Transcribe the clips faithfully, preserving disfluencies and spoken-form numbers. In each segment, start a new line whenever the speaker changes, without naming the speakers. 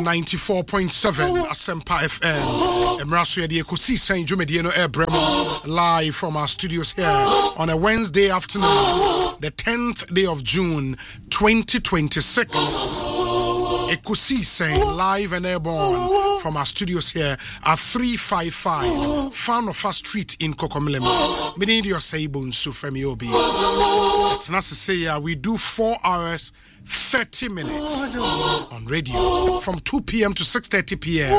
ninety-four point seven Asempa F M. Emraso Yedi Ekosi Saint Jumedieno Ebremo live from our studios here on a Wednesday afternoon, the tenth day of June twenty twenty-six. Ekosi Saint live and airborne from our studios here at three fifty-five Fanofa Street in Kokomilema. Many of you say Bunsu Femi Obi. It's not to say uh, we do four hours thirty minutes on radio from two p.m. to six thirty p.m.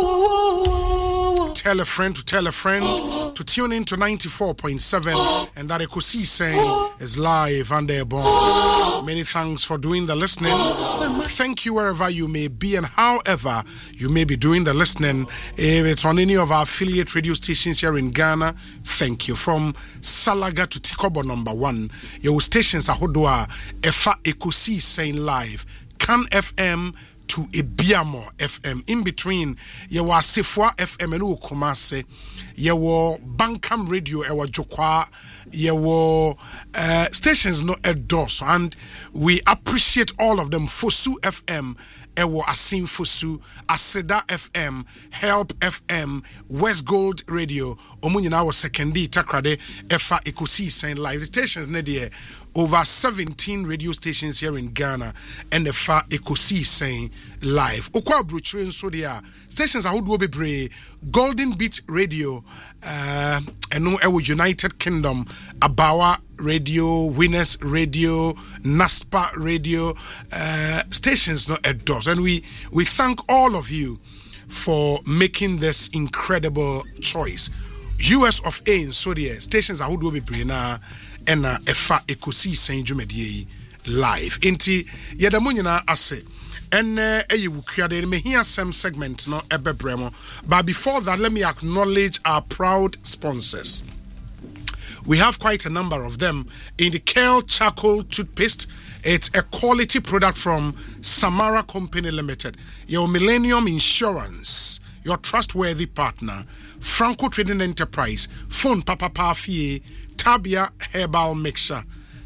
Tell a friend to tell a friend to tune in to ninety-four point seven, and that Ekosi saying is live and airborne. Many thanks for doing the listening. Thank you wherever you may be and however you may be doing the listening. If it's on any of our affiliate radio stations here in Ghana, thank you. From Salaga to Tikobo number one, your stations are Hodua, Efa Ekosi saying live, Can F M to Ibiamo F M. In between, you were Sefwa F M and Ukomase, you were Bankam Radio, you were Jokwa, you were uh, stations no endorse, and we appreciate all of them. Fosu F M, Ewo Asim Fosu, Aseda F M, Help F M, West Gold Radio, Omunyina was secondi Takrade, Efa Ekosi saying live. The stations Nedie over seventeen radio stations here in Ghana, and the Fa Ekosi saying live. Okwa Bruchrin so there stations are would be Golden Beat Radio, uh, and no Ewo United Kingdom, Abawa Radio, Winners Radio, Naspa Radio, uh, stations not endorse, and we we thank all of you for making this incredible choice. U S of A in Sodia stations are would be brina and Efa Ekosi Saint Jumedie live. Inti Yadamunina Ase. And uh, you create me here some segment no ebe bremo. But before that, let me acknowledge our proud sponsors. We have quite a number of them. In the Kale Charcoal Toothpaste, it's a quality product from Samara Company Limited. Your Millennium Insurance, your trustworthy partner, Franco Trading Enterprise, Phone Papa Pafie, Tabia Herbal Mixture,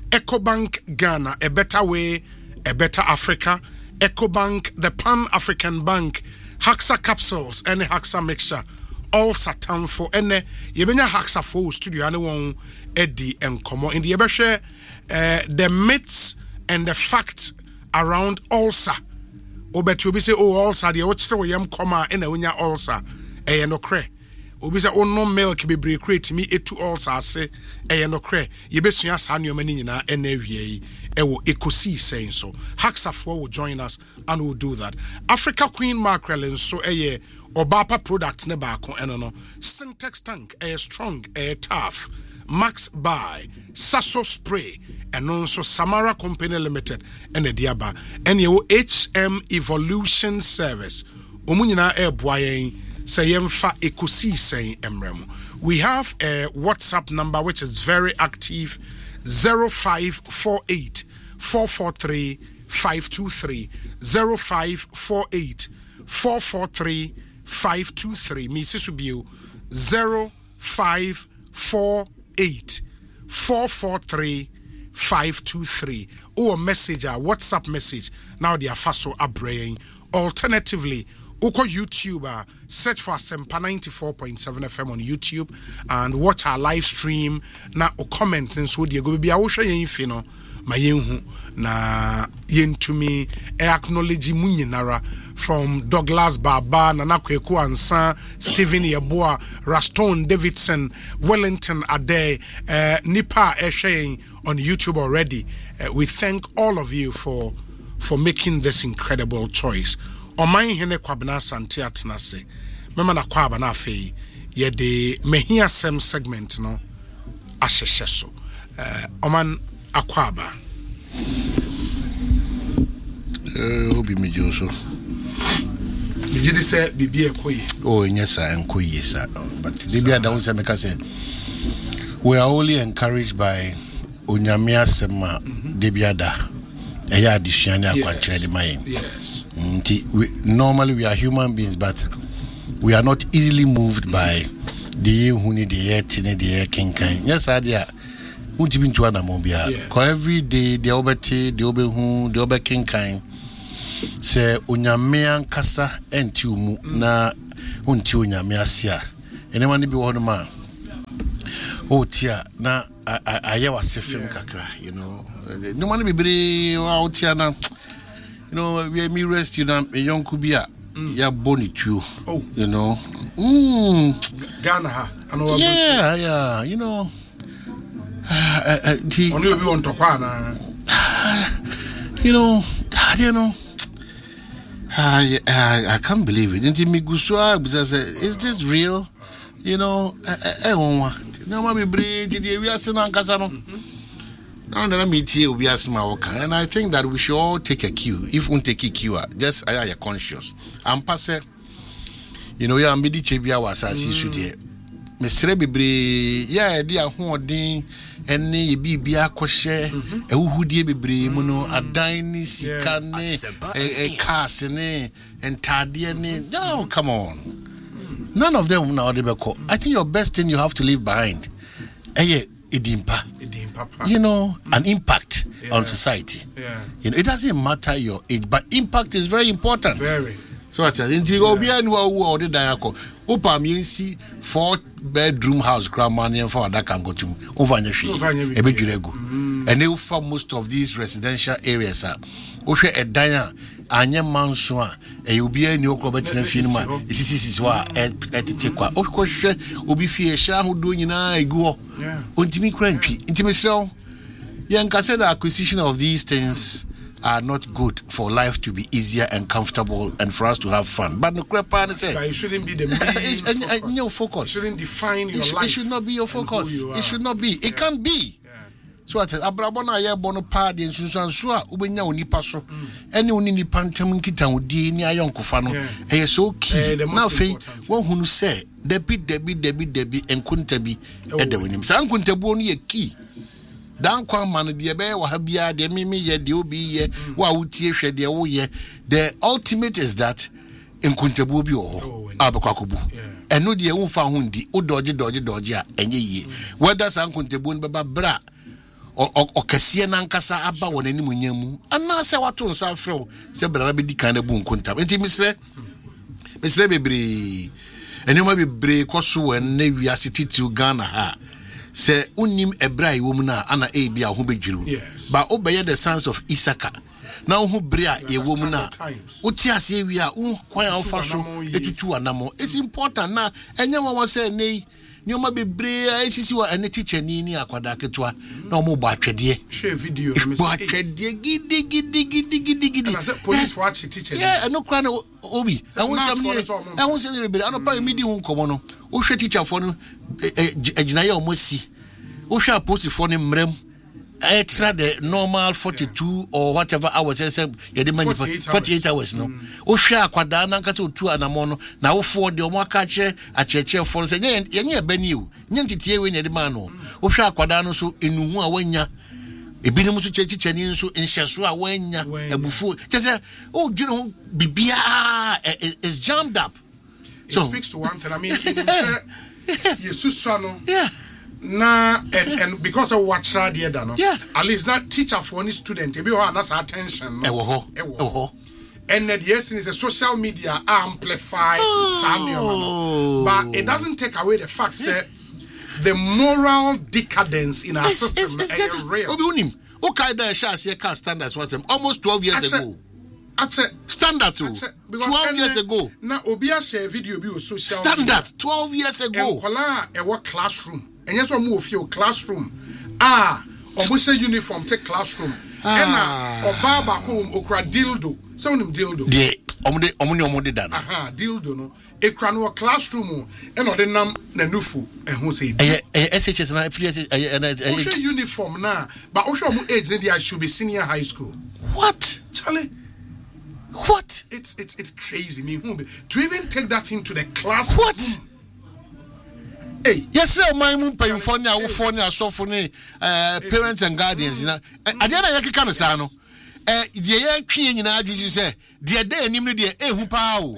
EcoBank Ghana, a better way, a better Africa, EcoBank, the Pan-African Bank, Haxa Capsules, and Haxa Mixture, all Satan for ene yebenya Haxa for studio ane won Eddie and Komo in the yebehwe uh, the myths and the facts around ulcer. Obetu obi say oh ulcer de wochire wo yam koma ena wonya ulcer eh no kre. Obi say oh no milk be break create me etu ulcer ase eh no kre. Yebesua sa ne omani nyina ena wie ewo Ekosi saying so. Haxa for will join us and we'll do that. Africa Queen Mackerel and so eh Obapa products ne baako eno no Syntex tank a strong a tough Max Buy Sasso spray and also Samara Company Limited and a diaba and your H M Evolution Service omunyina e boayen say yemfa Ekosi saying emrem. We have a WhatsApp number which is very active, zero five four eight four four three five two three zero five four eight four four three five two three. Missus Subiu zero five four eight four four three five two three. Or message a WhatsApp message. Now they are faso abraying. Alternatively, Oko YouTuber, search for Asempa ninety-four point seven F M on YouTube and watch our live stream. Na o comment and so Diego be a wosha yen fino ma yenhu na yentumi e acknowledge munyinara from Douglas Baba, Nana Kweku Ansa, Stephen Yeboah, Raston Davidson, Wellington Ade, uh, Nipa Eshayin on YouTube already. Uh, we thank all of you for for making this incredible choice. Oman hene kwabna sante atnase. Mema na kwaba na afei ye de mehia sem segment no ahyehye so. Uh, Oman akwaba.
Eh obi mi joso.
Did say Bibi Ekoye?
Oh, yes, I am Koye, sir. But Bibi Adam said, we are only encouraged by Onyamia Sema Debiada. Eya addition akwankyere mai.
Yes.
Normally we are human beings, but we are not easily moved by the who need the air tine the air kinkan. Yes, idea. Won't even to anamobia. Because every day the obeti, the obehu, the obe kinkan. se onyame ankasa enti umu na unti onyame asia ene mani bi wono ma o tia na aye wase film kakra you know no mani bebre o tia na you know we me rest you na yonku bia ya boni tu you know mm
Ghana ha ano
yeah yeah you know uh, uh, the,
only we want to kwana
you know I don't know I, I I can't believe it. Is this real? You know, I want no ma be bring the we are saying ankasa no. Now that I meet here we are small and I think that we should all take a cue. If we take a cue, just I are conscious. I'm passe. You know, you are medi chebia was as issue there. Mesre bebre ya e dia hoodin ene ye bibia kwhye ehudie bebre mu no adan ni sika ne e cars ne entade ne no come on none of them now they be call. I think your best thing you have to leave behind eh edimpa you know an impact yeah. on society
yeah.
You know it doesn't matter your age but impact is very important
very
so at the obi anu wo de dan akọ opa mi nsi four bedroom house grandma near for that can go to over nyehwe e be dwiregu and they for most of these residential areas are wo hwe edan a anye manso a e obi ani okro betina fie ma isisi sisi wa etete kwa okko hwe obi fie hia hodo nyina egu ho ontimi kra ntwi ntimi sew yen ka say the acquisition of these things are not good for life to be easier and comfortable and for us to have fun. But no crap say
it shouldn't be the main
focus. Your focus.
It shouldn't define your
it sh-
life.
It should not be your focus.
You
it should not be.
Yeah.
It can't be.
Yeah.
So I said, Abrabona ye bono party and Susan Sua, Ubenya unipa so. Any uni pantam kita udi ni ayon kufano. Eh so key. Now fe one who say debi debi debi debi and kuntabi at the winim. San kuntabu ni a key. Dan kwa man de be wa ha bia de mimi ye de obi ye wa wutie hwe de wo ye the ultimate is that enkuntabu bi wo abekwa kobu eno de wu fa ho ndi o doje doje doje a enye yie whether san kuntabu no beba bra o kase na nkasa aba wona ni munyamu ana se wato nsa frɛ se bra be di kan na bu nkuntab enti misre misre bebre enema bebre koso en na wiase titu Ghana ha se unim ebrai wo mu na ana e bia ho bedwiru ba obeye the sons of Isaka na ho bria ye wo mu na oti ase wi a kwan afa so etutu anamo it's important na enya wa say nei ni o ma bebre esisi wa ene teacher ni ni akwada ketwa na o mo bo atwede
share video
me bo atwede gidi gidi gidi gidi gidi
na say police watch teacher
yeah no kwan obi ehun sam ni ehun sam ni bebre anopa mi di hu nkomo no o hwe teacher for no ejina ye o mo si o hwe post for no mrem extra the normal forty-two or whatever hours say you dey money forty-eight hours no o hwe akwada na nkase otu anamo no na wo for de o mo aka che acheche for say ye ye bani o nye ntitie we ne de man no o hwe akwada no so enuhu a wanya ebinim so chechiche ni so nhyeso a wanya ebufu che say o dwene ho bibia is jammed up
so it speaks to one thing I mean Jesus no
yeah
na and, and because of what radio da no
yeah.
At least not teacher for any student e be ho that's attention no
e wo ho e wo ho
and the yes is a social media amplify oh. But it doesn't take away the fact yeah. that the moral decadence in our
it's,
system
it's, it's
is real.
Obi unim o kai da sha se car standards was almost twelve years Ache, ago
Ache,
standards
Ache,
twelve years ago
na obi a share video bi o social
standards media. twelve years ago
and kola e wo classroom and yes one move your classroom ah obo uniform take classroom ah. And oba ba ko okra dildo so nim dildo
de omde omni omde dan
aha dildo no ekra no classroom and ode nam na nufu ehun say
eh eh S H S na free eh
uniform na but o show mo age they should be senior high school
what
Charlie
what
it's it's it's crazy me to even take that thing to the class
what
room. Hey,
yes, sir. My mum paying for now, for now, so for me, parents and guardians. You know, I didn't like kind of sano. Eh, the year king in our Jesus say, dear day, nimmy, dear, eh, who pow,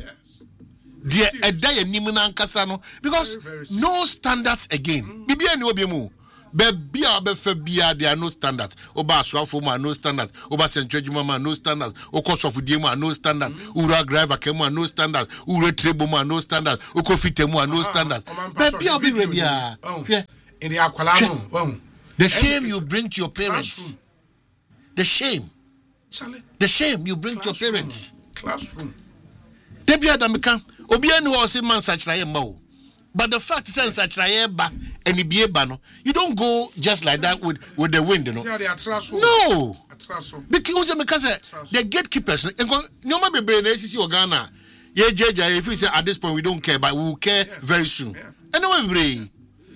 dear, a day, and Nimunan Casano, because no standards again. Bibi and Obimu, Baby, Abefabia, there are no standards. Oba Swafoma, no standards. Oba Central Jumama, no standards. Okos of Diema, no standards. Ura Griver Kema, no standards. Ure Treboma, no standards. Okofitemo, no standards. Baby, I'll be ready.
In the Aqualano.
The shame you bring to your parents. The shame. The shame you bring to your parents.
Classroom.
Debi Adamika, Obianu was a man such like a mo. But the fact is, such like and it you don't go just like that with, with the wind, you know. No. Because the gatekeepers, no matter the A C C or Ghana, yeah, if we say at this point we don't care, but we will care very soon. And no one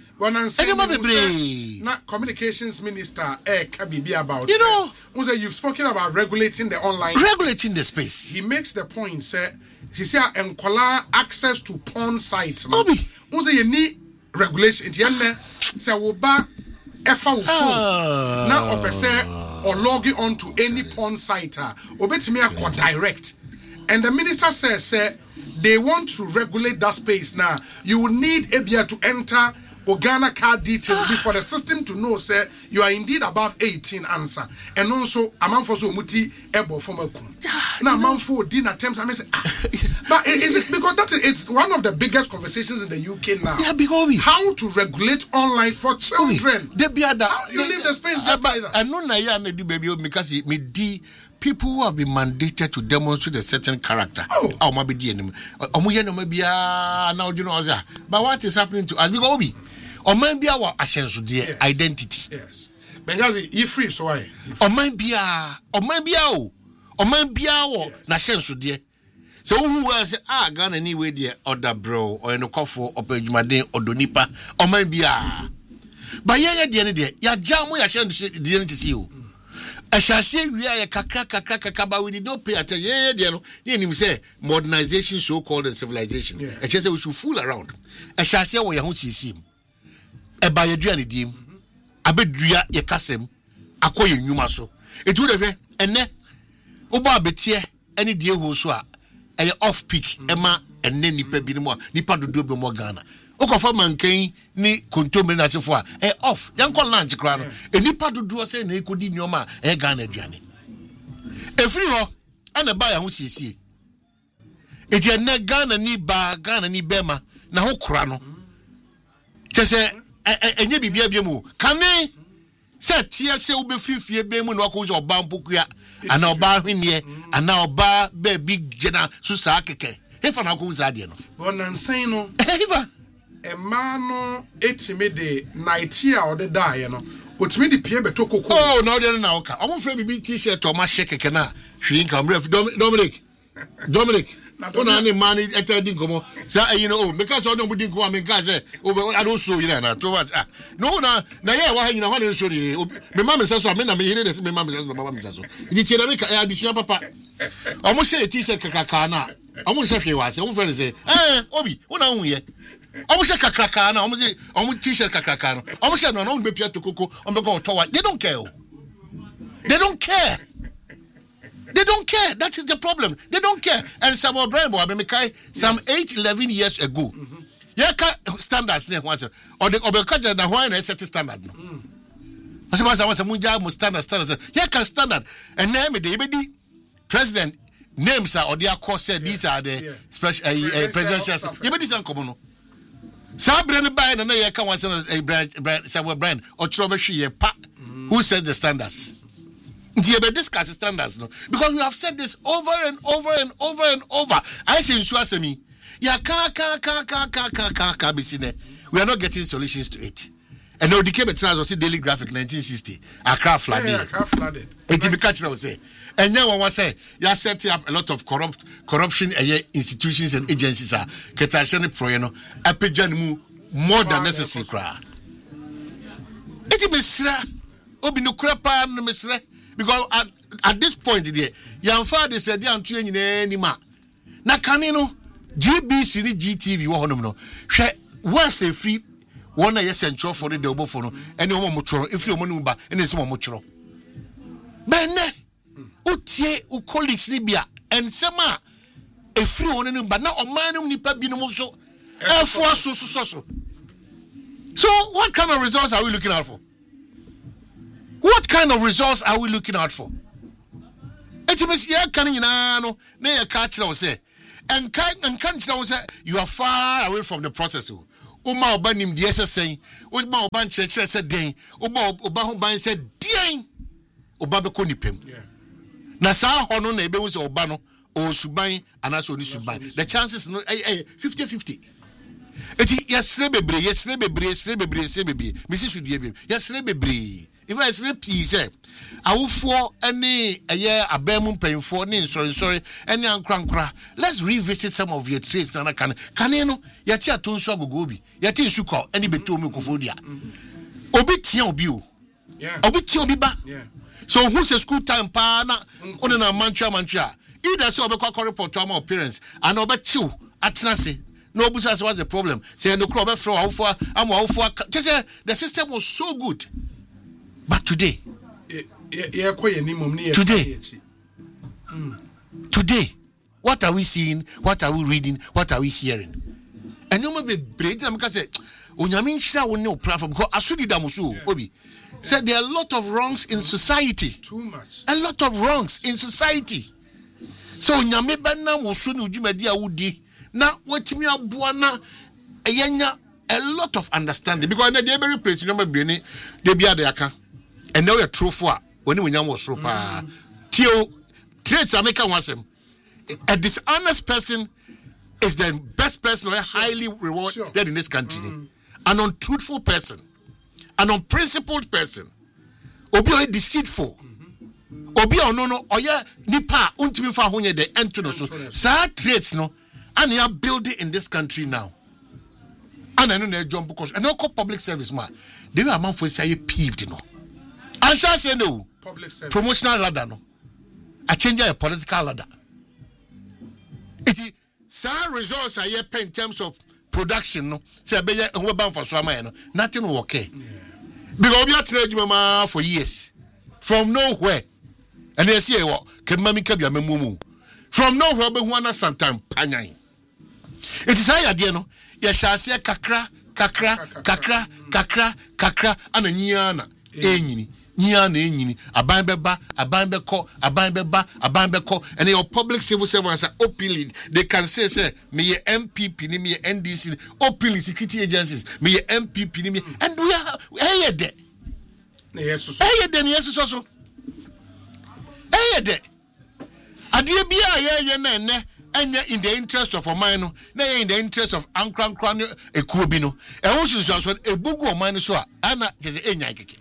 Not communications minister eh Kabibi about
you know
say, you've spoken about regulating the online
regulating the space.
He makes the point say he say enkola access to porn sites no say you need regulation in the say wo ba efa wo phone na opese or log on to any porn site obetimi akọ direct and the minister says say they want to regulate that space now. You will need Abia to enter Ghana card details before the system to know say you are indeed above eighteen answer and also a man for so muti ebo from a kum now man for dinner attempts I say ah. But is it because that is it's one of the biggest conversations in the U K now?
Yeah, because
how to regulate online for children.
They be other
how do you leave the space just like that?
I know na ya na do baby because me di people who have been mandated to demonstrate a certain character. Oh, oh my be di enim. Omo ye no ma bia na oju no oza. But what is happening to us because obi or man be our ascension their identity.
Yes. Bengazi, you free so why?
Or man be a or man be a or man be our na ascension there. So who was ah Ghana anyway there other bro or no coffee or Pejumade or Donipa or man be a but yeah the end there ya jamu ya ascension the end to see you. I shall say we are a kakra kakra kakra but we did not pay attention. Yeah, yeah, no. Then him say modernization so called and civilization. I just say we should fool around. I shall say we are who see him. Eba yeduane dim abedua ye kasem akoye nwuma so etu de hwe ene oba abetie ene die ho so a eye off peak ema ene nipa bi no nipa dodo bi mo Ghana okofa mankan ni kontomre na sefo a e off yankon lunch kra no enipa dodo se na ekodi nyoma e Ghana aduane efiri ho ana ba ya ho siesie eti ene Ghana ni ba Ghana ni bema na ho kra no chese enye bibia biemu kane se tie se wo be fifie be mu no ko so oba mpokua ana oba hwenie ana oba be big gena so sa keke hefa na ko za de no
bonansan no
hefa
e ma no etime de night a o de dae no otime de pie beto kokoko
oh no de na oka omo fra bibi t-shirt o ma she keke na hwi nka mref Dominic Dominic Ona ni mani etedi nkomo sa you know because on budi nkomo me ka say I don't show you na to what ah no na na ye wa hanyina ho na show ni me mama say so me na me yire de me mama say so mama say so di tiena me ka addition papa omo say t-shirt kakaka na omo say hwe wa say omo friend say eh obi una hu ye omo say kakaka na omo say omo t-shirt kakaka no omo say no no be pia to koko omo be to wa they don't care they don't care. They don't care. That is the problem. They don't care. And some of them, some eight, eleven years ago, yeah, standards or the Obekaja the Hawaiian set standard. I suppose I was a Munja standard standards. Yeah, can standard. And name the president names are or their course said these are the special presidential. You this uncommon. Some brand by and I can once a brand, some brand or Trobeshi who says the standards. The discuss standards no because we have said this over and over and over and over. I say in Swasemi, ya ka ka ka ka ka ka ka ka bisine. We are not getting solutions to it. And now the Cape Trans was Daily Graphic nineteen sixty. Accra flooded.
Yeah, Accra flooded.
It be catch now say. And now one say you setting up a lot of corrupt corruption and institutions and agencies are ketashani pro you know apejan more than necessary cry. It be sra obi no krepa no mesre. Because at, at this point there, your father said, "I'm training any ma." Na kanino G B C G T V wo honom no. Hwe once a free one year central for the double for no. Any one mo choro if you mo ba any so mo choro. Benne utie u colleagues ni bia ensema e free one no ba na o man nipa bi no so e fo so so so. So what kind of results are we looking out for? What kind of results are we looking out for? Etimis ya kan nyina no na ya ka kire wo se enka enka kire wo se you are far away from the process. Uma oba nim de yesesen, uma oba nkire kire se den, oba oba ho ban se den, oba be ko nipem. Yeah. Na sa ho no na ebe wo se oba no o suban anaso ni suban. The chances no fifty fifty. Eti yesre bebre, yesre bebre, yesre bebre, yesre bebre. Misi sudie be. Yesre bebre. If I say peace, awufo any eye abemu mpanyfo ne sorry sorry any ankrankra. Let's revisit some of your traits na kan. Kan no yati atonso agogo bi. Yati nsuko any beto mu kofodia. Obi tia obi o. Yeah. Obi tia obi ba. Yeah. So who say school time pa na one na mantua mantua. Either say obekwa report to our parents and obechiw atena se. No busa say what's the problem? Say no crop from awufo am awufo. Just the system was so good. But today, today, today, what are we seeing? What are we reading? What are we hearing? And you may be brave. I'm going to say, "Onyamin shall won no platform because asudi damusu obi." Said there are a lot of wrongs in society.
Too much.
A lot of wrongs in society. So onyame bana musunu jumedi awudi na wetimi aboa na eyanya a lot of understanding because na dey very place you know be ni dey bia dey aka. And now you're true for when you was true. Tio traits are making one. A dishonest person is the best person or highly rewarded sure. in this country. Mm. An untruthful person, an unprincipled person, obi o deceitful, obi o no no oya nipa untimi fa honye de entuno so. Sa traits no, and you are building in this country now. And I know they jump because and no public service man. They were a man for say peeved no. I shall say no. Public service. Promotional ladder no. I change a political ladder. It is some results are here in terms of production no. Say I be we ban for so no. Nothing will okay. Yeah. Because we are trade mama for years. From nowhere. And they say what can mami ka bia memumu. From nowhere be ho na sometime panyan. It is high idea no. Ya shall say kakra kakra kakra kakra kakra ananyia na enyini. Nia na enyini aban beba aban beko aban beba aban beko and your public civil servants are openly they can say say me M P P ni me N D C openly security agencies me M P P ni me and we are hey there yes so hey there yes so so hey there adie bia ye ye na ne enya in the interest of omai no na in the interest of ankran kran ekuo bi no e ho susu so ebugu omai no so a ana je enya keke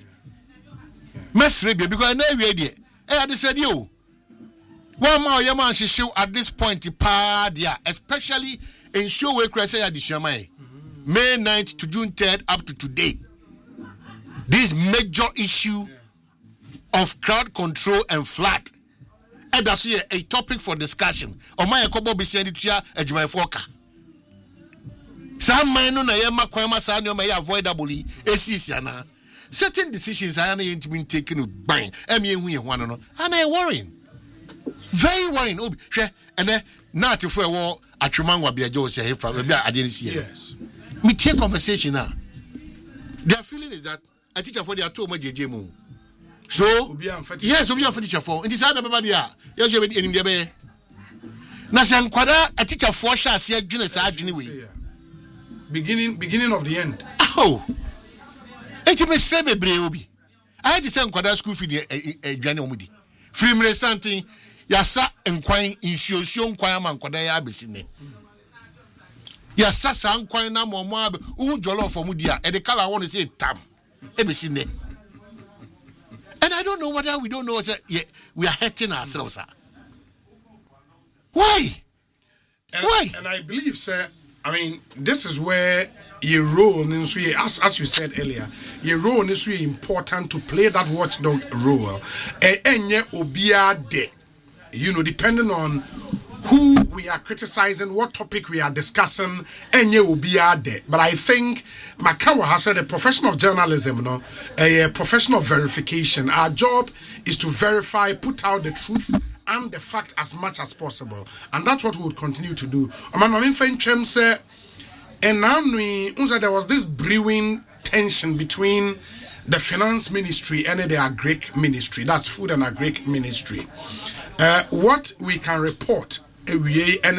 Mesre because na we dey eh ade said you one more your man show at this point pa dia especially in show we cry say addition May ninth to June third up to today this major issue of crowd control and flood and that's a topic for discussion o my ekobo bi send tua adwumayfo ka some man no na ye makwan ma sa no may avoidably esisi ana certain decisions are not being taken with bang. I mean, we one no, and I worrying, very worrying. Oh, and then not to for war at Chumanwa be a Joe say if I didn't see it. Yes, me take conversation now. Their feeling is that a teacher for their two my J J Mo. So yes, we are for teacher for. It is other everybody. Yes, you have in the bay. Nasan Quada a teacher for shall see Guinness anyway. Beginning, beginning of the end. Oh. Eti me se bebre obi. I had to say nkwada school fee e dwane omudi. Free me santin ya sa nkwan insuosio nkwan ama nkwada ya abesine. Ya sa sa nkwan na momo abe u jollof omudi a e de kala won say tam ebesine. And I don't know whether we don't know say yeah, we are hurting ourselves. Sir. Why?
And,
Why?
And I believe sir, I mean this is where your role is really, as as you said earlier, your role is really important to play that watchdog role. Enye obia de, you know, depending on who we are criticizing, what topic we are discussing, enye obia de. But I think Makawa has said a profession of journalism, you know, a profession of verification. Our job is to verify, put out the truth and the fact as much as possible, and that's what we would continue to do. I mean, I mean, for say. And now we, there was this brewing tension between the finance ministry and the agric ministry. That's food and agric ministry. Uh, what we can report, and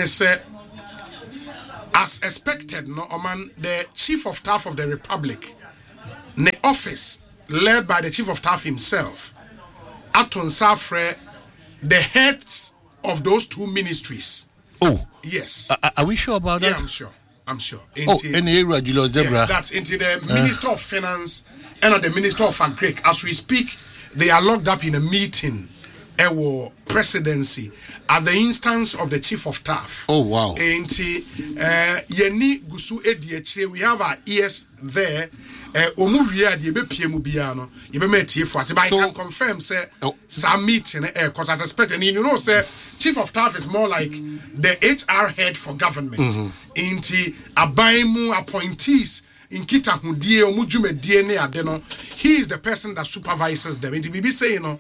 as expected, no, man, the chief of staff of the republic, the office led by the chief of staff himself, Aton Safre, the heads of those two ministries.
Oh,
yes.
Uh, are we sure about that?
Yeah, I'm sure. I'm sure.
Into, oh, in the area, Julius Debra.
Yeah, that's into the uh. Minister of Finance and the Minister of Agric. As we speak, they are locked up in a meeting, a presidency, at the instance of the chief of staff.
Oh, wow.
Into Yeni Gusu Ediache, we have our ears there. Omuria the ebe P M biano, you be met here for it. But I can confirm, say, oh. some meeting, because I suspect, and you know, say, chief of staff is more like the H R head for government. Mm-hmm. Inti abaimu appointees in Kita Hundie Omujume D N A adeno. He is the person that supervises them. Inti Bibi say, you know,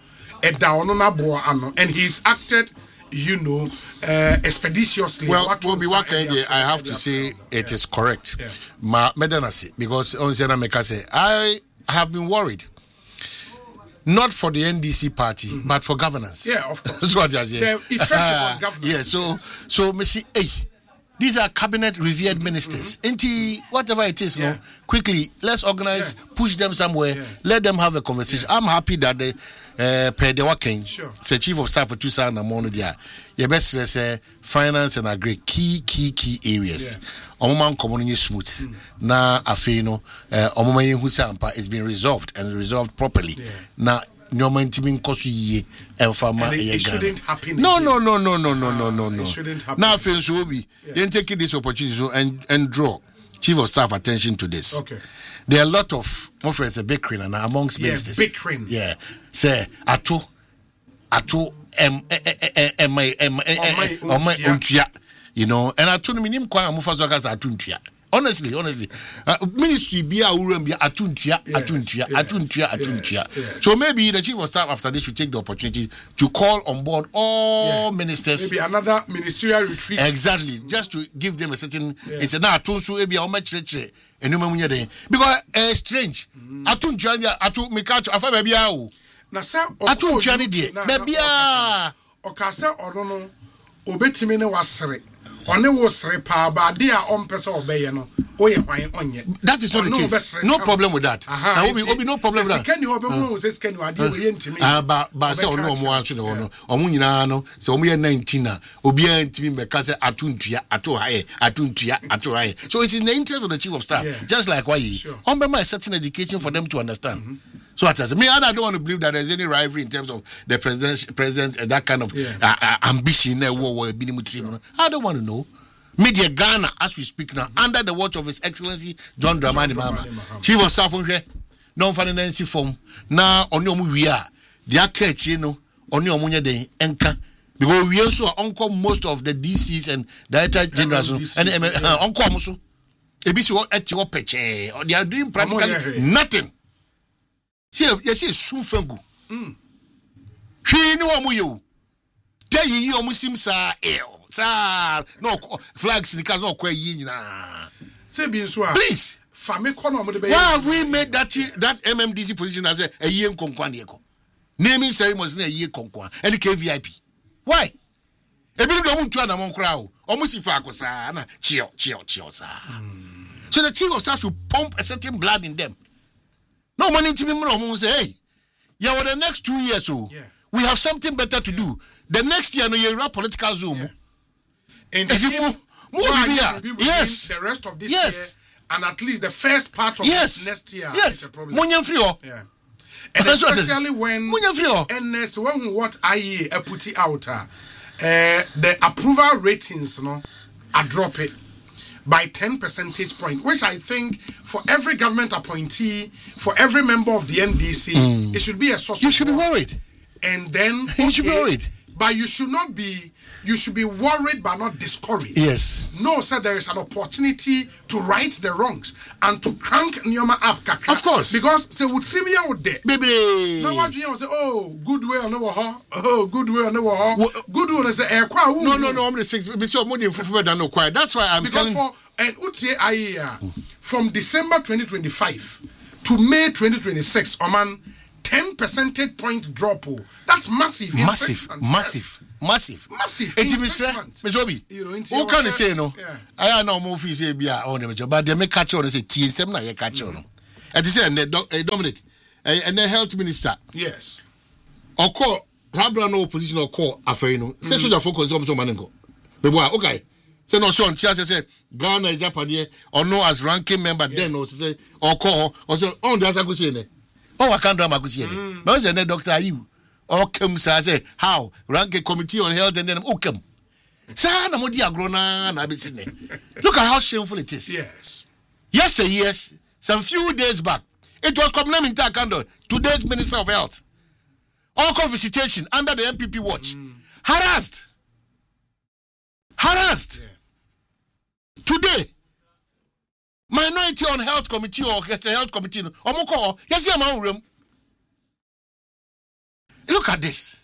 and he's acted, you know, uh, expeditiously.
Well, what will be what I have to say it yeah. is correct. Yeah. Ma medanasi because on Sena Meka say I have been worried. Not for the N D C party, mm-hmm. but for governance.
Yeah, of course.
That's what I say.
The effect uh, on governance.
Yeah, so so me see, hey, these are cabinet revered ministers. Mm-hmm. Inti whatever it is, yeah. no, quickly let's organize, yeah. push them somewhere, yeah. let them have a conversation. Yeah. I'm happy that they uh per the working. Sure. Say chief of staff for two thousand and one there. Your best say finance and agri key key key areas. Omoman community smooth. Mm. Na afino uh omoma yehu sampa is being resolved and resolved properly. Yeah. Na nyoma ntimi nkoso ye emfama
e shouldn't happen.
No no no no no no no no no.
It shouldn't happen.
Na afen so obi then take this opportunity so and and draw chief of staff attention to this.
Okay.
There are a lot of more friends a bickering and amongst
yeah,
ministers.
Bickering.
Yeah. Say ato ato em em em em you know, and I told him in kwa amufazo kaza atuntia. Honestly, honestly, uh, ministry be a urum be atuntia, atuntia, atuntia, atuntia. So maybe the chief of staff after this should take the opportunity to call on board all yeah. ministers.
Maybe another ministerial retreat.
Exactly, just to give them a certain. Yeah. It's a na atunsu ebi a omechreche enuma munye den because uh, strange. Atuntia atu mikacho afa baby a.
Na sa
atuntia ni die baby a.
Okase onono obetimi ne wasere. One was repa ba dia on person obey no oye hwan onye.
That is not the case. No problem with that. Now obi obi no problem with that.
Can you obi mo say can you ade we ntimi.
Ah ba ba say ono omo anso de ono. Omo nyina no say omo ye nineteen na obi antimi meka say atuntua ato hae atuntua ato hae. So it is in the interest of the chief of staff yeah. just like why he on be my certain education for them to understand. Mm-hmm. So at as me, I don't want to believe that there's any rivalry in terms of the president, president, uh, that kind of yeah. uh, uh, ambition. Uh, war, war, sure. I don't want to know. Media Ghana, as we speak now, mm-hmm. under the watch of His Excellency John Dramani Mahama, Chief of Staff on here, non-financing form. Now on your movie, the catch, you know, on your money day, enka. Because we also uncle most of the D Cs and director generals and uncle also. A bit at your pitch, or they are doing practically nothing. See, you see, soon fangu. Hmm. Three no one you. Tell you, you almost seem sa ill. Sa no flags because no quay yin.
Say, be so.
Please,
family corner.
Why have we made that that M M D C position as a year conquaniaco? Naming ceremony was a year conquan and the K V I P. Why? A bit of to an among crowd. Almost if I was a chill, chill, chill, sir. So the chief of staff should pump a certain blood in them. No money to me, say, hey, yeah, well, the next two years, so yeah. we have something better to yeah. do. The next year, no, you're a political zoom. Yeah.
And if you move,
move yes,
the rest of this
yes.
year, and at least the first part of
yes.
next year,
yes,
is a problem.
Yeah.
And especially when N S when what I E A put it out, uh, the approval ratings, no, are dropping by ten percentage point, which I think for every government appointee, for every member of the N D C, mm. it should be a source.
You
of
should
work.
be worried.
And then
okay, you should be worried.
But you should not be. You should be worried but not discouraged.
Yes.
No, sir, there is an opportunity to right the wrongs and to crank Nyoma up. Kakra.
Of course.
Because say would see me out there.
Baby.
Now what you say, oh, good way on the wall. Oh, good way on the wall. Good way on say air qua.
No, no, no, I'm the six. Monsieur Modi for than no quiet. That's why I'm
because
telling
for and Utie Aya from December twenty twenty-five to May twenty twenty-six, oh man, ten percentage point drop. Oh, that's massive.
Massive, massive, massive,
massive.
It is Mizobi.
You know,
who can you say no? I know more fees here, on the but they make catch on and say T S M, I catch on. At the same, Dominic, and the health minister.
Yes.
Or call, have no opposition or call Aferino. Say, so the focus on some mango. But why, okay. Say, no, Sean, Tias say, Ghana, Japan, or no, as ranking member, then, or say, or call, or so, on the other question. Oh, I can't drama go see it. But the doctor you or come say how rank a committee on health and then oh come. Sana modi agrona na be seen. Look at how shameful it is.
Yes.
Yesterday, yes, some few days back, it was Kwabena Mintakando, today's Minister of Health. All visitation under the M P P watch. Mm. Harassed. Harassed. Yeah. Today. Minority on health committee or health committee. Omoko, yes, I'm on room. Look at this.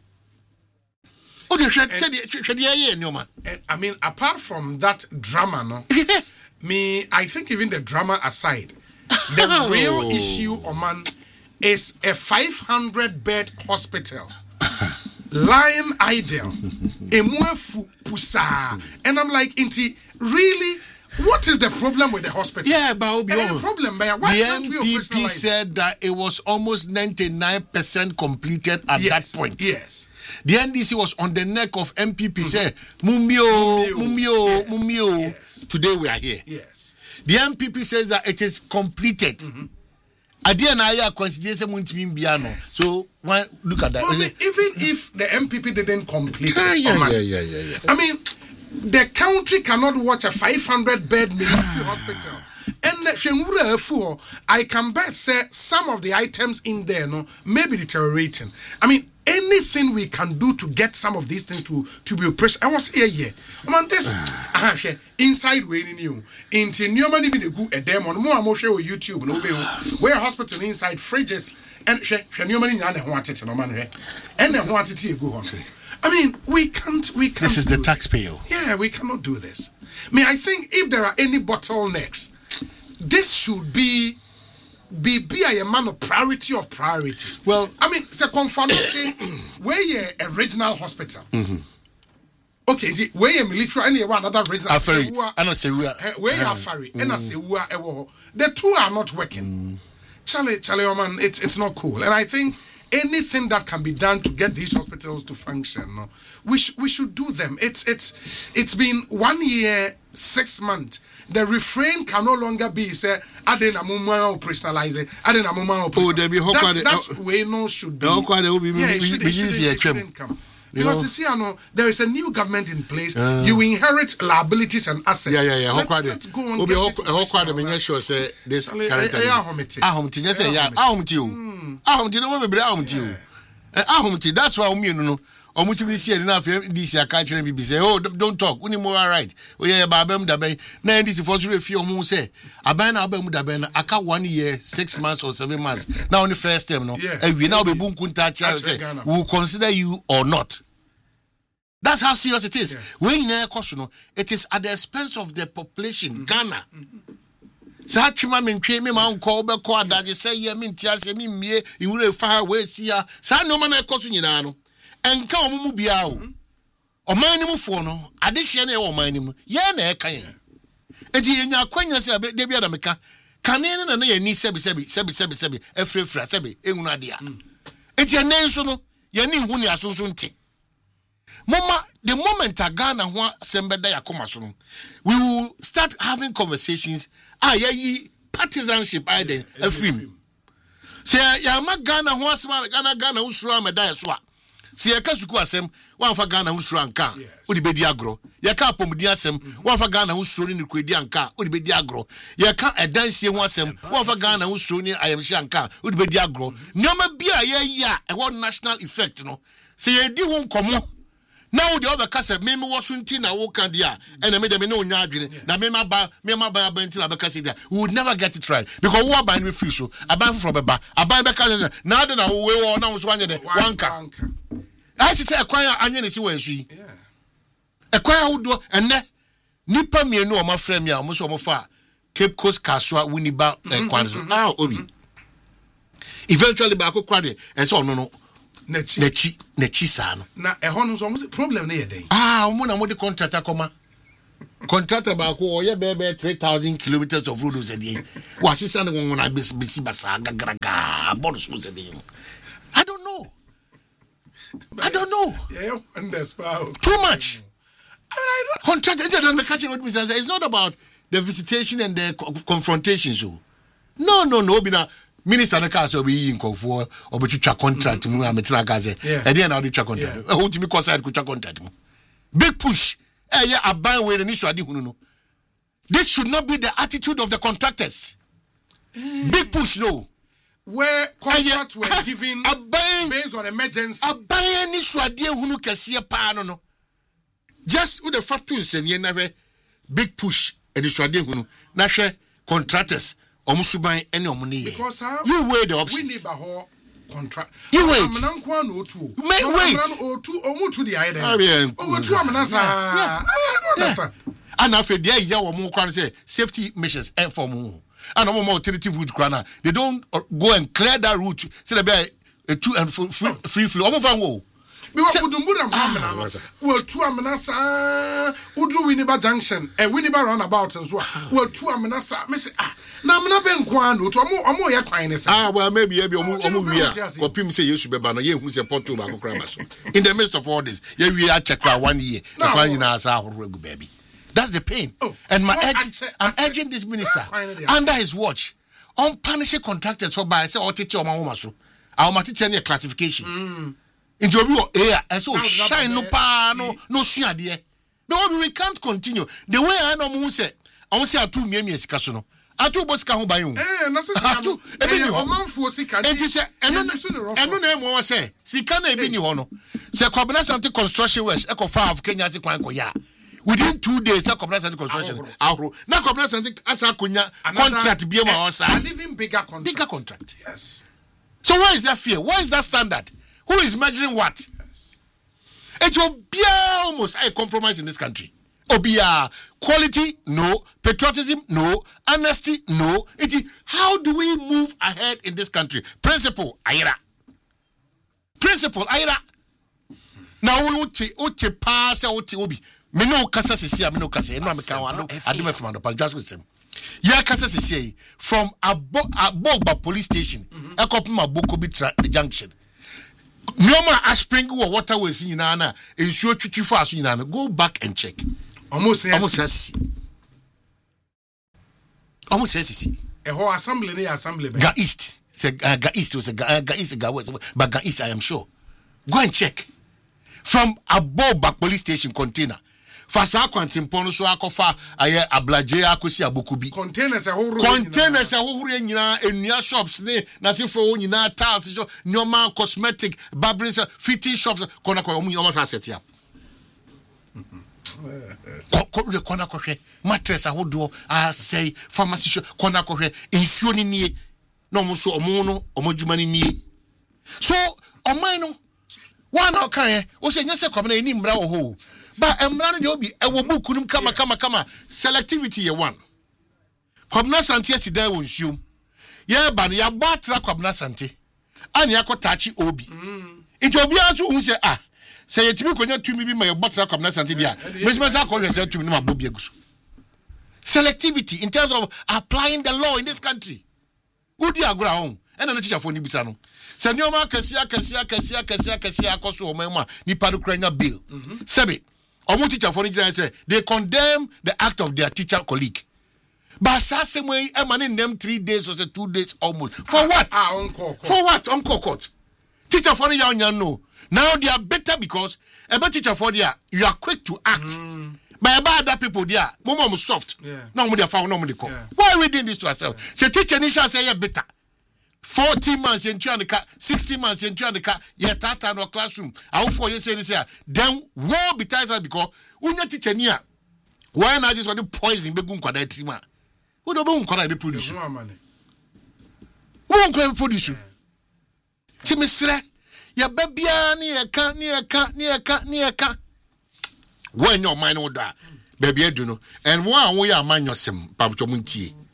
I mean, apart from that drama, no, me, I think even the drama aside, the oh. real issue, Oman, is a five hundred bed hospital lying idle. And I'm like, Inti, really? What is the problem with the hospital?
Yeah, but
the problem, but why
the
can't we
M P P said that it was almost ninety-nine percent completed at
yes,
that point.
Yes.
The N D C was on the neck of M P P. Mm-hmm. Say, Mumio, Mumio, yes. Mumio. Yes. Today we are here.
Yes.
The M P P says that it is completed. Mm-hmm. So why look at that?
Well, even if the M P P didn't complete
yeah,
it,
yeah,
oh
yeah, yeah, yeah, yeah.
I mean, the country cannot watch a five hundred bed military hospital. And I can bet say some of the items in there no may be deteriorating. I mean, anything we can do to get some of these things to to be oppressed. I was here, yeah. I mean, this uh, inside waiting you into new money be the good a demon more and more share with YouTube no be where hospital inside fridges and she new money and want it no man and then want it to go on. I mean, we can't we can't
This is the
do
taxpayer.
Yeah, we cannot do this. I mean, I think if there are any bottlenecks, this should be be be a man of priority of priorities.
Well,
I mean, it's a conformity where you a regional hospital. Mm-hmm. Okay, the where you military and one another regional.
Afari, and I say we are
where you Afari and I say we are. The two are not working. Mm. Charlie, Charlie, oh man, it's it's not cool. And I think anything that can be done to get these hospitals to function, no, we sh- we should do them. It's it's it's been one year, six months. The refrain can no longer be say adena mumma operationalize it adena mumma operationalize. That, that way no should be. Yeah, it should, it should, it shouldn't come. Because you see, I know there is a new government in place. Uh, you inherit liabilities and assets.
Yeah, yeah, yeah.
Let's, let's go on.
Obi, how quite the many sure say this character.
Ahomti.
Ahomti. Yes, yeah. Ahomti. Ahomti. No, we be ahomti. Ahomti. That's why we no. Omuti bi see enough this year catch them be say, oh, don't talk. We more right. We are babem dabe. Na this for sure if you who say aban na abem dabe na aka one year, six months or seven months. Now on the first term no. And we now be boom kunta say we will consider you or not. That's how serious it is. When in no, it is at the expense of the population, mm-hmm. Ghana. Sa twema me ntwe me ma nko be ko adaje say ye me ntia say me mie iwure fa we sia sa no ma na ekoso nyina no enka omumu bia o oman ni mu fo no adehye na e oman ni mu ye na e kan enti ye nya kwanya say de bia da meka kane na na ye ni sebi sebi sebi sebi sebi efrefra sebi ehunu ade a enti ene nso no ye ni hu ni asonso nti mama the moment a Ghana ho sembeda yakoma so no we will start having conversations ah ye partisanship iden afrim say ya ma Ghana ho asema Ghana Ghana usuru ameda so a say ya kasuku asem wan fa Ghana usuru anka odi bedi agro ya ka apomudi asem wan fa Ghana usuru ni kwedi anka odi bedi agro ya ka edansie ho asem wan fa Ghana usuru ni ayemhye anka odi bedi agro nyoma bia ya ya e wo national effect no say ye di ho nkomo. Now the other case me me wasunti na wo kan dia and me dem no nya adwene na me ma ba me ma ba ba nti na be case dia we would never get it right because wo aban we free so aban from beba aban be case na de na wo we wo na wo so anye de wanka I say ekwan anye ne si wa asu yi ekwan awodo enne nipa mienu o ma frame ya mo so mo fa Cape Coast Kasua Winiba Kwanzo. Ah, Obi. Eventually, Bako Kwade, and so no, no.
Nechi,
Nechi, Nechi Sano.
Now, a honor problem near day.
Ah, Mona Modi contractor, comma. Contractor Bako, or your baby, three thousand kilometers of roads a day. What's his son when I be Basaga Graga, Boris was a day? I don't know. I don't know.
Yeah, and that's
too much. Contractor, it's not about the visitation and the confrontation. So, no, no, no, Bina. Minister Nakas will be in for or but you contract to Muhammad Gaze. And then I'll track contract. Oh, to me, consider contract. Big push. Eh, yeah, a ban where an issue. This should not be the attitude of the contractors. Big push, no.
Where contracts were given
a ban
based on emergency.
A ban issue, dear Hunu Cassia Pano. Just with the first two and you never big push and issue, dear Hunu. Nashe contractors. Omusubai any omuni.
Because how
you weigh the options.
We need a whole contract.
You wait.
I'm not one or two.
May wait.
Or two or to the idea.
I mean,
over two amnas. I don't understand.
And after the year or more can say safety measures and for more. And no more alternative route crana. They don't go and clear that route. Say the a two and free free flow. Almost one go.
We were well, two amenasa, Udu Winiba Junction, a Winiba roundabout as well. Well, two amenasa, Miss Ah, Namana Ben Kwano, to a more, a more yakines. Ah, well, maybe a bit more. Or Pim say you should be banner, you who's a portu Baco. In the midst of all this, yeah, we are check one year, finding us our baby. That's the pain. And my agent, I'm urging this minister under his watch on punishing contractors for by say, or teacher my home. Our material classification. In your air, as so shine no pa no no shia dear. No, we can't continue. The way I know say, I want to say two memes casuno. I two boys can buy you. Eh, no, two. A man for sick and it is a no name was say, see can I be you honor. Say, Cobana something construction west, echo five of Kenya Kwanko ya. Within two days, that Cobana construction. Ahro. Now Cobana something as a kunya contract be my side. Living bigger contract. Bigger contract. Yes. So why is that fear? Why is that standard? Who is measuring what? Yes. It will be almost a compromise in this country. Obia quality, no. Patriotism, no. Honesty, no. It is, how do we move ahead in this country? Principle, Aira. Principle, Aira. Now we would uti pass uti obi. Me no kasa sisi, me no kasa. No me kawa no. Adime from no. Just with them. Ya kasa sisi from Abo Abogba police station. Ekopuma Bokobi junction. Normal aspiring or waterways in Nana is sure to fast in Nana. Go back and check. Almost almost says almost says a whole assembly near assembly. Ga East. Say Ga East was a Ga East, Ga West, but Ga East, I am sure. Go and check. From Aboba police station container. Fasa kwantimpono so akofa aye ablaje akosi abokubi containers a whole containers a whole nyina enua shops ne na sefo nyina tiles so nyoma cosmetic barbering fitting shops kona kwa omu nyoma set up ko ko kona ko hwe mattress ahodo a say pharmacy shop kona ko hwe insuo ni nie no mo so omo no omodjuma ni nie so oman no one okay o se nyese kwamna eni mra wo ho. But Emran Yobi, I will book him kama kama kama selectivity ye one. Kwabna Santi si there won show. Yeah, but ya batra Kwabna Santi. And ya ko tachi obi. It will be also who say ah. Say it me konya two me my batra Kwabna Santi dia. Miss Masa call say to me na bobi aguso. Selectivity in terms of applying the law in this country. Udi agura hon. And na teacher for ni bisa no. Say nyoma kasia kasia kasia kasia kasia akoso o mema ni padu kranya bill. Sebi Omo teacher for instance say they condemn the act of their teacher colleague. But same way emaning them three days or say two days almost. For ah, what? Ah, uncle, for what? Uncle court. Teacher for you no. Now they are better because a better teacher for there you are quick to act. Mm. But about other people there, mom soft. Yeah. No more found no more call. Yeah. Why are we doing this to ourselves? Say teacher Nisha say you better. Forty months in Chuanica, sixty months in Chuanica, yet tata no classroom. I hope for you say this here. Then war betides us because unya teacher near. Why not just want to poison begun kwa that tima? Who don't want to be producer? Who won't claim producer? Timisre, ya baby near can near can near can near can. When your mind will die, baby, I do know. And one way I mind your sim, Pabcho Munti.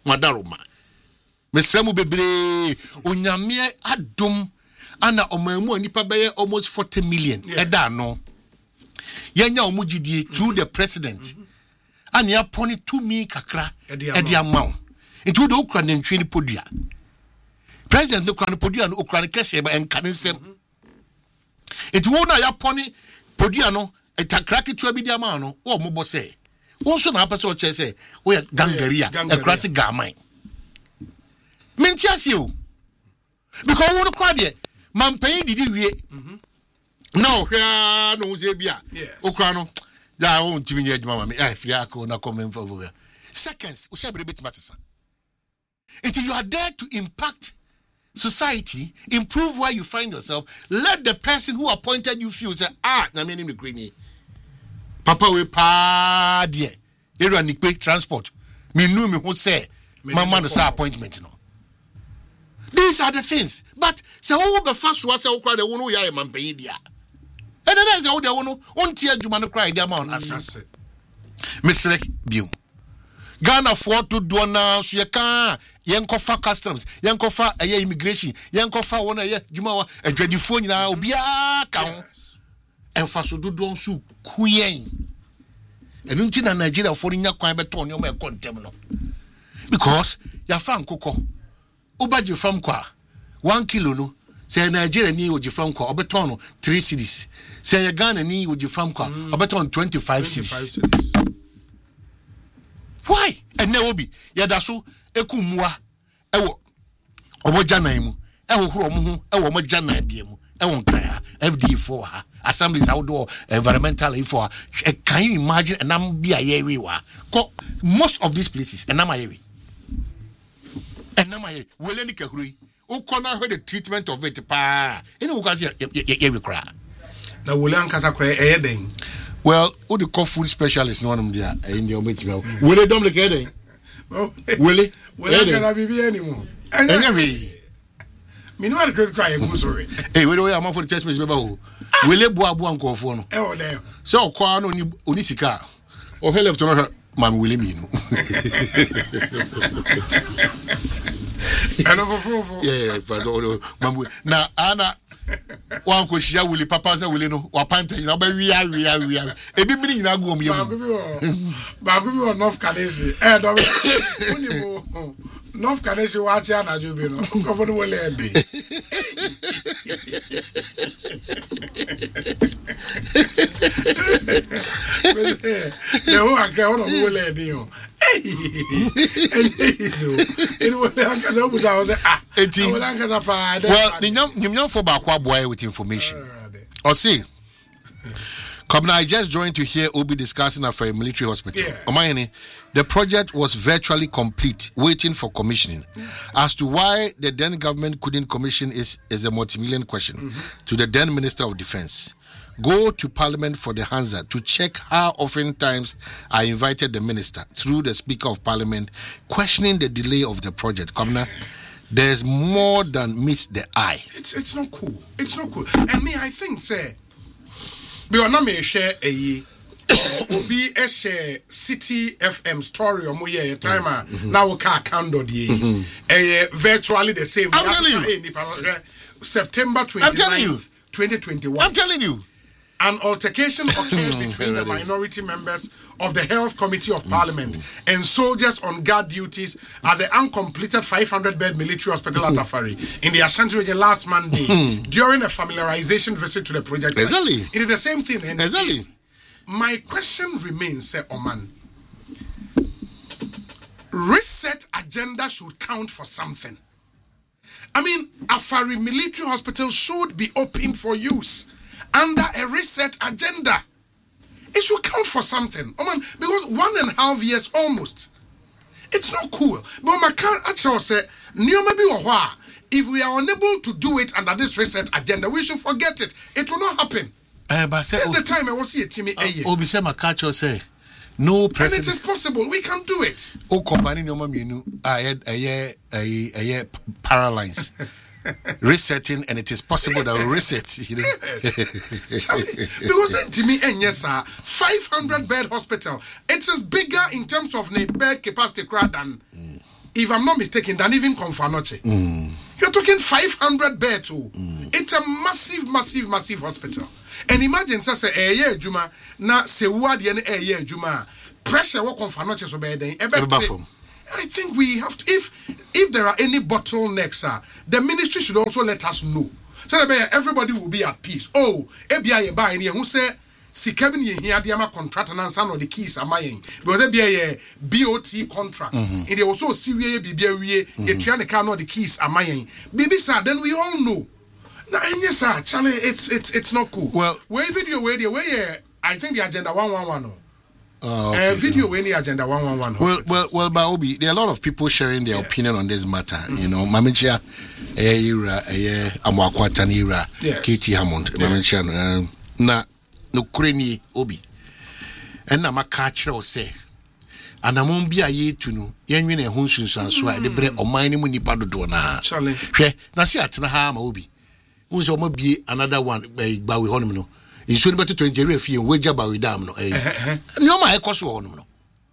madaroma mesremu bebre onyame adom ana omamu anipa beye almost forty million eda no yenya omugidie through the president and ya pony to me kakra edi amount into the okra nantwi ni podua president no kra ni podua no okra ni kese ba enkane nsem it wona ya pony podua no etakraki to abi di amount no wo mo bo say won so na apese o che say wo ya gangaria ekra si gaman minti asio because won kwa de mampan didi wie no hwa no ze bia okra no da won timi nya adwuma ma me ai free akọ na comment for over seconds o shebere bit matesa until you are there to impact society, improve where you find yourself. Let the person who appointed you feel say ah na me ni green papa we pa de area ni quick transport me know me who say mama no say appointment no. These are the things. But say who be fast so say who cry the one who ya man pay dia. And then say who the one who tie adwuma no cry dia man asase. Misrek biom. Ghana for to do na so ye kan yenkofa customs yenkofa eye immigration yenkofa wona ye dwuma wa adwadifo nyina obia ka ho enfa so dodo nso kuyen enu nti na Nigeria for nya kwan beto ne o ma kontem no because ya fa nkokọ obaje fam kwa one kilo no say Nigeria ni oje fam kwa obeton no three cedis say ya Ghana ni oje fam kwa obeton twenty-five cedis. Why? And now obi yada so ekumua ewo omoja nan mu ewo horo mo ho ewo moja nan bia mu ewo nkran F D for ha assemblies outdoor environmental for can you imagine enam bia yewe wa most of these places enam ayewe enam ayewe wele ni kahuri o kona heard the treatment of it pa ene wo kwase yewe kra
na wele ankasa kra eye den.
Well, who the call food specialist no one there in your meeting. Will they don't look at it? Will it?
Will I gonna be anymore?
Anyway,
me no credit cry go sorry.
Hey, wait, wait, I'm for the test message baba. Will it boa boa nko fo no?
Eh o there.
So kwa no ni oni sika. O he left no mam will me no.
Ano fo fo.
Yeah, for mam na ana wan ko shia wuli papa sa wuli no wa panta na ba wi awi awi ebi mini nyina go omye
mu ba go bi o North Kaneshi eh do uni mo North Kaneshi wa cha na jo bi no ko fo no wole ebe the who are going to wole ebe o
well, you for back boy with information. Or see, come now, I just joined to hear Obi discussing after a military hospital. Yeah. The project was virtually complete, waiting for commissioning. Yeah. As to why the then government couldn't commission is, is a multi-million question mm-hmm. to the then Minister of Defense. Go to Parliament for the answer to check how often times I invited the minister through the Speaker of Parliament questioning the delay of the project. Commoner, there's more than meets the eye.
It's it's not cool. It's not cool. And me, I think, say, we are not may share a Obi a share City F M story or more a time now we can't count on the a virtually the same.
I'm telling you,
September twenty-ninth, twenty twenty-one.
I'm telling you.
An altercation occurred between the minority members of the Health Committee of Parliament and soldiers on guard duties at the uncompleted five hundred bed military hospital at Afari in the Ashanti region last Monday during a familiarization visit to the project.
Exactly.
It is the same thing. And
exactly.
My question remains, Sir Oman. Reset agenda should count for something. I mean, Afari Military Hospital should be open for use under a reset agenda. It should count for something. Oh man, because one and a half years almost. It's not cool. But my can't actually say, if we are unable to do it under this reset agenda, we should forget it. It will not happen.
Uh, but say,
That's the time I was here, Timmy.
Obi say my catch say no president.
And it is possible. We can do it.
Oh, company no mama you I had a year a year paralyzed. Resetting, and it is possible that we reset. You know?
Yes. Because to me, and yes, sir, five hundred bed hospital. It is bigger in terms of the bed capacity than mm. if I'm not mistaken, than even Confanoche.
Mm.
You're talking five hundred beds. Oh.
Mm.
It's a massive, massive, massive hospital. And imagine, say, a year Juma, na se wadi ene a year Juma. Pressure what Confanoche so bad. I think we have to, if if there are any bottlenecks, uh, the ministry should also let us know. So that everybody will be at peace. Oh, A B I buy who say si Kevin ye here the contract and answer or the keys are mine. Because there be a B O T contract. And they also see we be we a trying to count the keys are mine. Baby sir, then we all know. Now yes sir, Charlie, it's it's it's not cool.
Well,
where video where the way I think the agenda one one one.
Uh, okay.
uh, video any agenda one one one.
Well, well, well, Baobi, there are a lot of people sharing their yes. opinion on this matter. Mm-hmm. You know, Mamicha, Era, Amwakwatan Era, Katie Hammond, Mamicha, na no Kureni Obi, and Namakacha or say, and I won't be a year to know, young men who should swear the bread or mining when you padu do na. Charlie, Nasi Atnaham Obi, who's almost be another one by Bawi Honmino. In soon better to enjoy a few wager by dam no eh. No my cost on no.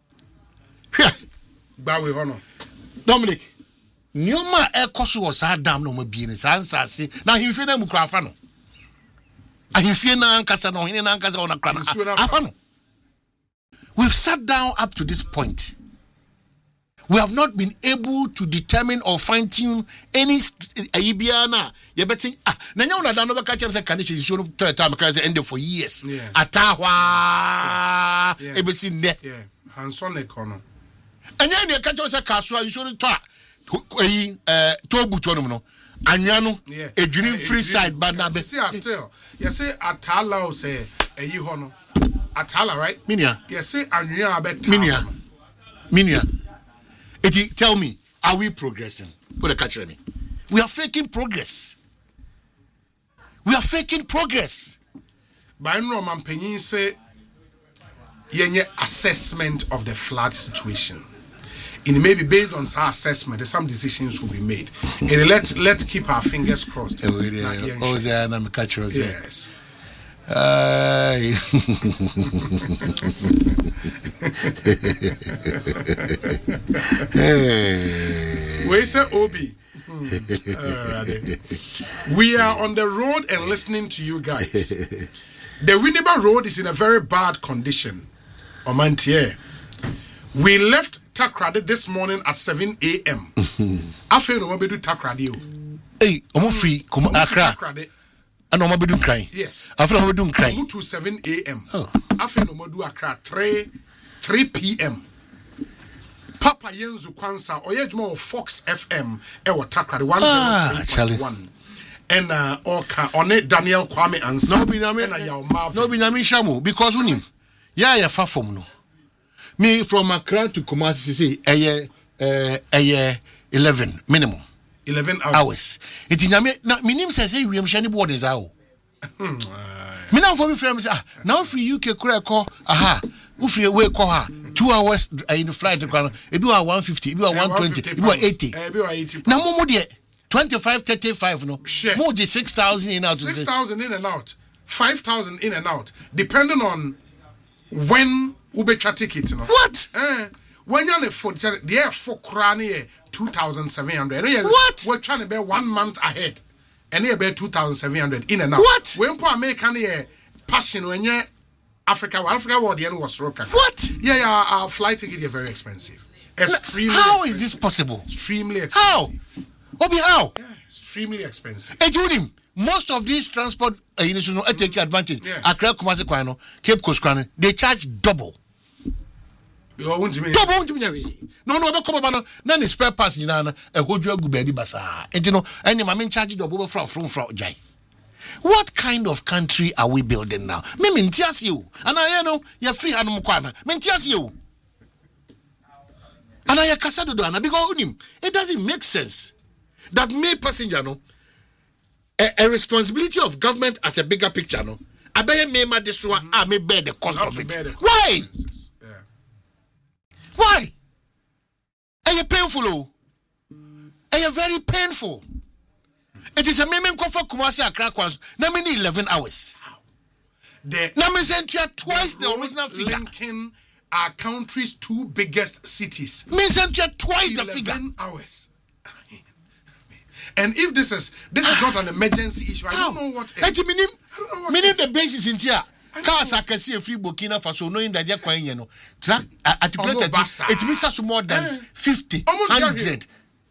Bawi honor.
Dominic. No my air cost was a dam no more being his answer. See now he feel them crafano. I feel na casano in an on a crown. We've sat down up to this point. We have not been able to determine or fine tune any Ibiana. You better think, ah, now you don't know catch up. Can you show up to a time because they ended for years?
Yeah.
Atawa, everything there.
Yeah, Hanson Econo.
And then you catch us a castle. You should talk. Uh, Tobu Tonono, Anyano, a dream free side, but now they
say still. You say Atala say a Yihono. Atala, right?
Minia.
You say Anya bet
Minia. Minia. Eti, tell me, are we progressing? What the catch me? We are faking progress. We are faking progress.
By no man penny say yenye assessment of the flood situation. It may be based on our assessment. Some decisions will be made. And let's let's keep our fingers crossed.
Oh, yeah. Oh, yeah, I'm catch us.
Yes.
Uh,
we say Obi. Hmm. Uh, we are on the road and listening to you guys. The Winneba Road is in a very bad condition. Omantier. We left Takrade this morning at seven a.m. I feel no one do Takrade.
Hey, I'm free. Come Accra. And no more do crying.
Yes.
After no more do crying.
Go to seven a.m.
Oh.
After no more do Accra three three p.m. Papa Yenzu Kwansa Oyejmo Fox F M ewa Takrade one zero three point one. And uh Oka on it Daniel Kwame Ansa.
No be na me. No be na me shamu because unim. Yeah, yeah, far from no. Me from Accra to Kumasi say eye eh eye eleven minimum.
eleven hours.
hours. It is nyame na minim say say we am shani board is how. Me na for me frame say ah now free U K kura call aha we free we call ha two hours in the flight kura e bi wa one fifty e bi wa one twenty e bi wa eighty
e bi wa eighty
na mo mo de twenty-five thirty-five no mo de six thousand in out
six thousand in and out five thousand in and out depending on when ube chat ticket no
what
eh when you for the air for crane two thousand seven hundred
what
we're trying to be one month ahead and here be two thousand seven hundred in and out
what
when po American here passion when you Africa Africa world the end was rocker
what
yeah yeah our flight ticket is very expensive extremely
how
expensive.
Is this possible
extremely expensive
how Obi how
yeah extremely expensive
Ejunim most of these transport uh, you know take advantage Accra Kumasi Kwano Cape Coast Kwano they charge double
double
double no no be come ba no na ni spare parts nyina na ehodwu agu ba bi basa enti no any ma me charge double from from from jai. What kind of country are we building now? Me me ntiase you and I know you free hanum kwa na me ntiase you and I kasa do na because unim it doesn't make sense that me passenger no a, a responsibility of government as a bigger picture no abeye me ma this one ah me bear the cost of it. Why? Why? Are you painful? Oh? Are you very painful? It is a meme for Kumasi Accra Kwanso. Na many eleven hours.
The
na me send you twice the original figure.
Linking our country's two biggest cities.
Means that you're twice the figure.
Hours. And if this is this is not an emergency issue, I don't know what is.
I don't know what meaning the
is.
basis in here. Cars I can see a free Burkina Faso knowing that you're quite, you know, track at the place it means us more than fifty, hundred.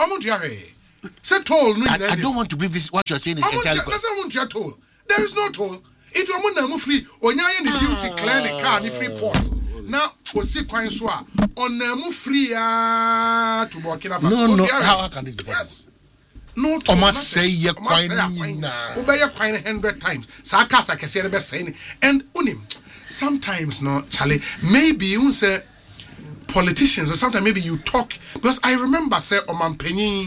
Say toll.
I, I don't want to believe this. What you're saying is entirely
correct. Toll. There is no toll. It will not free. On your duty clear the car, the free port. Now, we see quite so on the free to Burkina Faso.
No, no. How can this be possible?
Yes. No,
I must say you're quite
obey your quite a hundred times. Sarcasm, I can say the best saying. And unim sometimes, no, Charlie, maybe you say politicians, or sometimes maybe you talk because I remember, say, Oman Penny,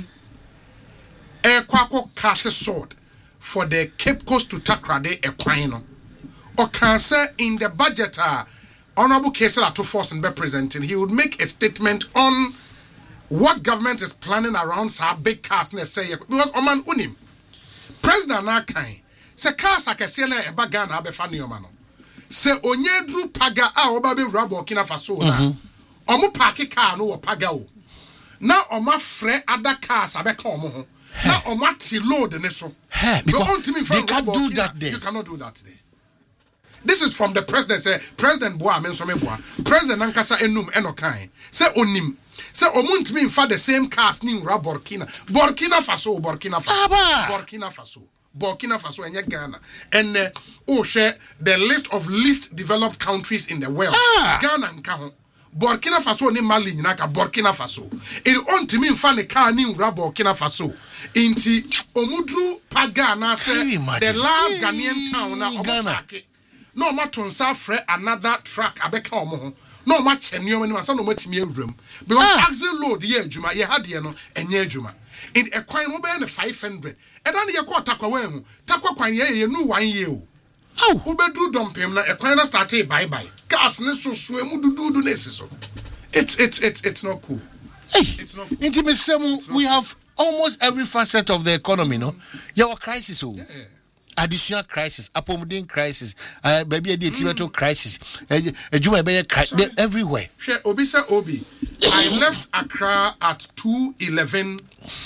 a quaco cast a sword for the Cape Coast to Takrade, a quino, or can say in the budget, uh, Honorable Kesela to force and be presenting, he would make a statement on what government is planning around sa big cars ne say because oman unim president na kan se cars akese na e baga na abefa ne oma no se onyedru paga a oba be rabo Burkina Faso na omo park car no wo paga o na oma frɛ other cars abeka omo ho na oma ti load ne so
because they can't do that there.
You cannot do that today. This is from the president. Say President Boa Mensome Boa President Nankasa enum enokan say onim say omuntimi infa the same cars ni ura Burkina Burkina Faso Burkina Faso Burkina Faso Burkina Faso and Ghana and uh, oh share the list of least developed countries in the world. ah. Ghana nka Burkina Faso ni Mali nyina ka Burkina Faso it ontimi infa ne car ni ura Burkina Faso inti omudru paga na say the last Ghanaian town na Ghana no matter frɛ another track abeka omo ho no ma chenio mani masa no matimi awuram because ah. axle load ye adwuma ye hade no enye adwuma in a kwan no be na five hundred e da ne ye ko takwa wan hu takwa kwan ye ye nu one year o oh ubedru dompem na e kwan na start bye bye gas ne so so emu dududu na esiso it's it's it's it's not cool.
Hey, it's not cool. Intimacy, we have almost every facet of the economy, no? Your crisis oh. Yeah. Additional crisis, apomodin crisis, uh, baby a mm. crisis, a Juma crisis, everywhere.
Sure, Obisa Obi, I left Accra at two eleven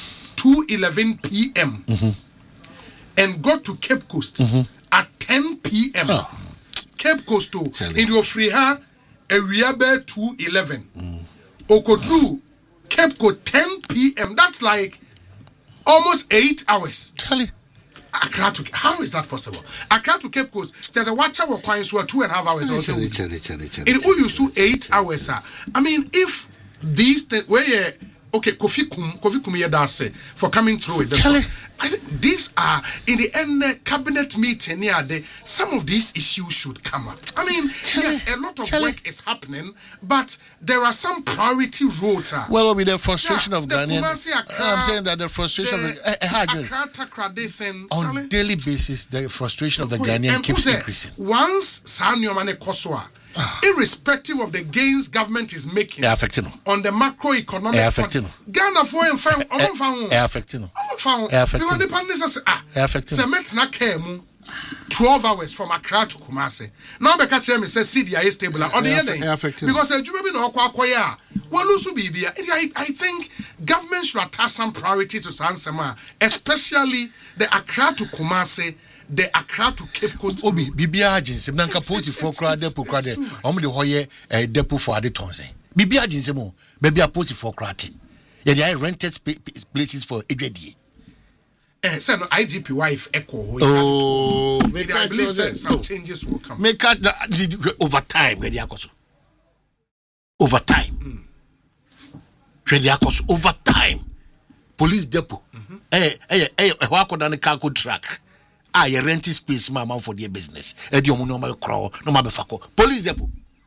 p.m. Mm-hmm. and got to Cape Coast mm-hmm. at ten p.m. Oh. Cape Coast to in your free ha a reabe two eleven. Mm. Okodru Cape Coast ten p.m. That's like almost eight hours.
Tell
Accra to how is that possible? Accra to Cape Coast, there's a watch hour coins who are two and a half hours. Also, it will use eight hours. I mean, if these th- where okay, Kofi Kum, Kofi Kum Yadase for coming through it. I think these are in the end uh, cabinet meeting. Yeah, they, some of these issues should come up. I mean, Charlie, yes, a lot of Charlie. work is happening, but there are some priority roads. Uh,
well, with the frustration yeah, of Ghanaian, I'm saying that the frustration the, of the, uh,
Accra, thing,
on
Charlie?
daily basis, the frustration of the Ghanaian keeps increasing.
Once Sanyomane Koswa. Irrespective of the gains government is making
on
the macroeconomic front, Ghana for him found on found
affecting
found because the pandemic ah cement na kemu twelve hours from Accra to Kumasi. Now be catch me say C D I is stable on the end because uh, you be no akwa akoya walusu bibia. I I think government should attach some priority to Sansema, especially the Accra to Kumasi. The Accra to Cape Coast.
Obi, Bibia agency, Nanka Poti for crowd depo crowd, only the Hoye a depot for the Tonse. Bibia agency mo, baby a Poti for crowd. Yeah, they are rented places for Edredi.
Eh, send I G P wife echo.
Oh, make
I believe some changes will come.
Make out the over time where they are also. Over time. Where they are also over time. Police depot. Eh, eh, eh, walk on the cargo track. Ah, you rent space, my man, for their business. Eddie, you know my crow, no matter fako. Police depot.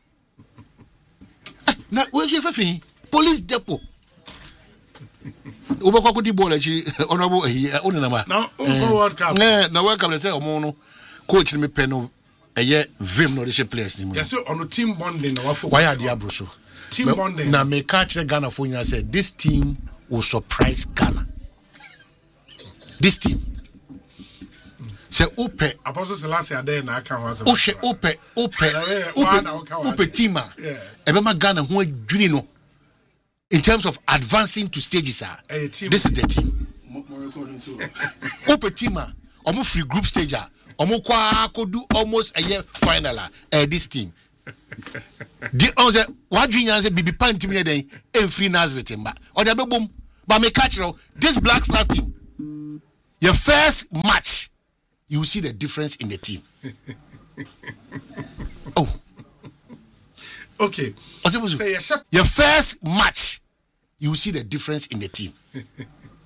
Now, where's your fee? Police depot. Over Coco Bola, honorable here, only number.
Now, World Cup.
Now, welcome to say, Omono, coach me pen a year, Vim, no, the place.
Yes, on the team bonding.
Why are the Abruso?
Team bonding.
Now, may catch the Ghana for you. I said, this team will surprise Ghana. This team. Say ope.
Apostle Selassie are there na aka ho asem.
O hwe ope ope ope ope team a.
Yes.
Ebema Ghana ho adwiri no. In terms of advancing to stages ah. This is the team. Ope team a. Omo free group stage ah. Omo kwa kodu almost a year final ah. Eh, this team. The onze what dream yan say bibi pan team dey en free Nazareth mba. O dey be bom. But me catch you this Black Stars team. Your first match you will see the difference in the team. Oh.
Okay.
Say your first match, you will see the difference in the team.